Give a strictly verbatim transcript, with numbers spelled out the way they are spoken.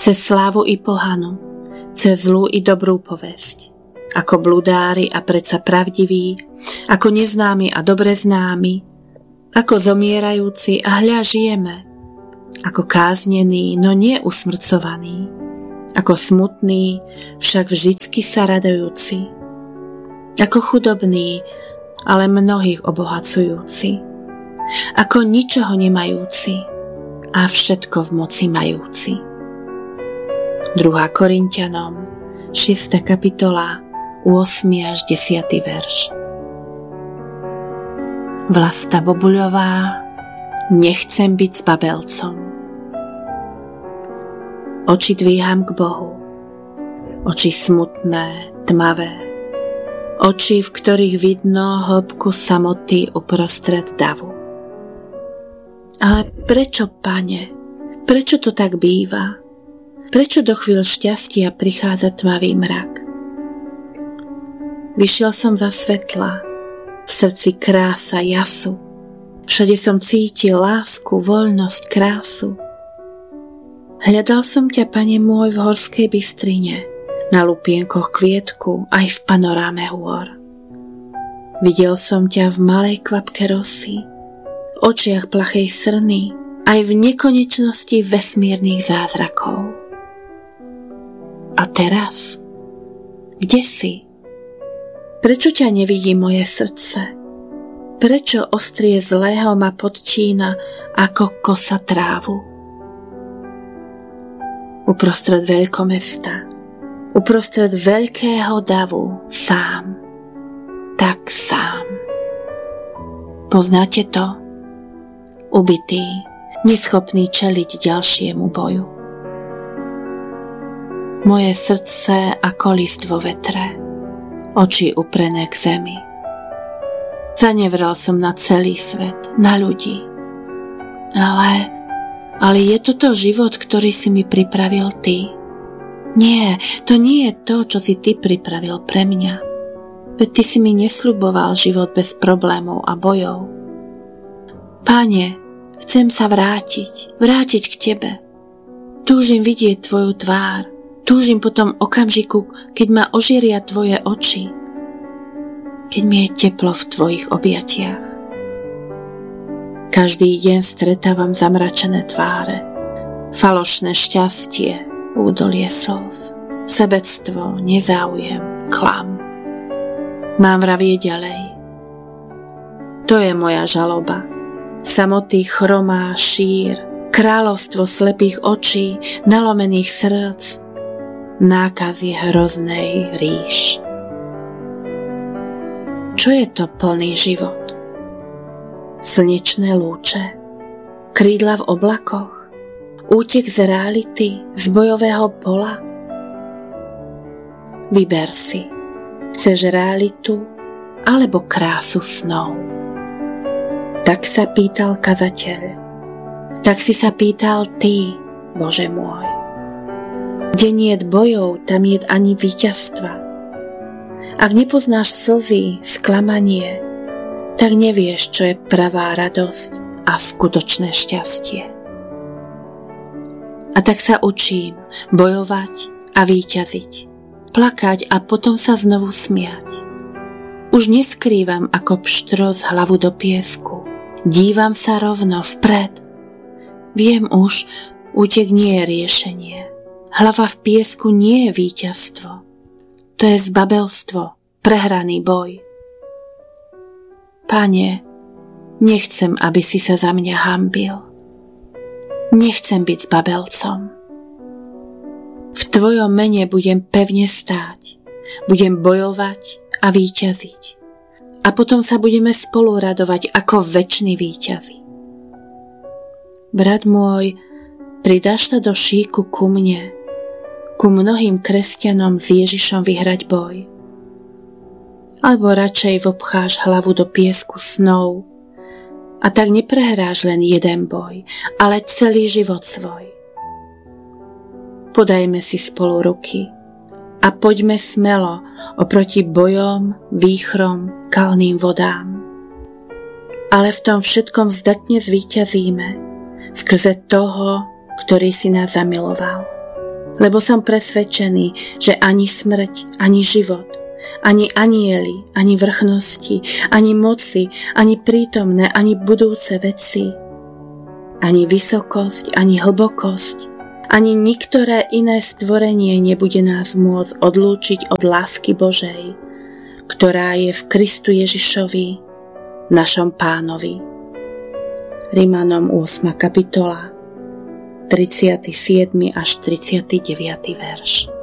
cez slávu i pohanu, cez zlú i dobrú povesť, ako bludári a predsa pravdiví, ako neznámi a dobre známi, ako zomierajúci a hľa žijeme, ako káznení, no nie usmrcovaní, ako smutní, však vždycky sa radujúci, ako chudobní, ale mnohých obohacujúci, ako ničoho nemajúci a všetko v moci majúci. druhá Korinťanom, šiesta kapitola, ôsmy až desiaty verš. Vlasta Bobuľová, nechcem byť s babelcom. Oči dvíham k Bohu, oči smutné, tmavé, oči, v ktorých vidno hĺbku samoty uprostred davu. Ale prečo, Pane, prečo to tak býva? Prečo do chvíľ šťastia prichádza tmavý mrak? Vyšiel som za svetla, v srdci krása jasu, všade som cítil lásku, voľnosť, krásu. Hľadal som ťa, Pane môj, v horskej bystrine, na lupienkoch kvietku, aj v panoráme hôr. Videl som ťa v malej kvapke rosy, v očiach plachej srny, aj v nekonečnosti vesmírnych zázrakov. A teraz? Kde si? Prečo ťa nevidí moje srdce? Prečo ostrie zlého ma podčína ako kosa trávu? Uprostred veľkomesta, uprostred veľkého davu, sám, tak sám. Poznáte to? Ubitý, neschopný čeliť ďalšiemu boju. Moje srdce ako list vo vetre, oči uprené k zemi. Zanevrel som na celý svet, na ľudí. Ale, ale je toto život, ktorý si mi pripravil ty? Nie, to nie je to, čo si ty pripravil pre mňa. Veď ty si mi nesľuboval život bez problémov a bojov. Pane, chcem sa vrátiť, vrátiť k tebe. Túžim vidieť tvoju tvár. Túžim po tom okamžiku, keď ma ožieria tvoje oči, keď mi je teplo v tvojich objatiach. Každý deň stretávam zamračené tváre, falošné šťastie, údolie slz, sebectvo, nezáujem, klam. Mám vravieť ďalej. To je moja žaloba. Samoty chromá šír, kráľovstvo slepých očí, nalomených srdc, nákazy hroznej ríš. Čo je to plný život? Slnečné lúče, krídla v oblakoch, útek z reality, z bojového pola? Vyber si, chceš realitu alebo krásu snov? Tak sa pýtal kazateľ, tak si sa pýtal ty, Bože môj. Kde niet bojov, tam niet ani víťazstva. Ak nepoznáš slzy, sklamanie, tak nevieš, čo je pravá radosť a skutočné šťastie. A tak sa učím bojovať a víťaziť, plakať a potom sa znovu smiať. Už neskrývam ako pštros hlavu do piesku, dívam sa rovno vpred. Viem už, útek nie je riešenie. Hlava v piesku nie je víťazstvo. To je zbabelstvo, prehraný boj. Pane, nechcem, aby si sa za mňa hanbil. Nechcem byť zbabelcom. V tvojom mene budem pevne stáť, budem bojovať a víťaziť. A potom sa budeme spolu radovať ako veční víťazi. Brat môj, pridáš sa do šíku ku mne, ku mnohým kresťanom s Ježišom vyhrať boj. Alebo radšej vopcháš hlavu do piesku snov a tak neprehráš len jeden boj, ale celý život svoj. Podajme si spolu ruky a poďme smelo oproti bojom, výchrom, kalným vodám. Ale v tom všetkom zdatne zvíťazíme skrze toho, ktorý si nás zamiloval. lebo som presvedčený, že ani smrť, ani život, ani anjeli, ani vrchnosti, ani moci, ani prítomné, ani budúce veci, ani vysokosť, ani hlbokosť, ani niektoré iné stvorenie nebude nás môcť odlúčiť od lásky Božej, ktorá je v Kristu Ježišovi, našom Pánovi. Rimanom ôsma kapitola, tridsiaty siedmy až tridsiaty deviaty verš.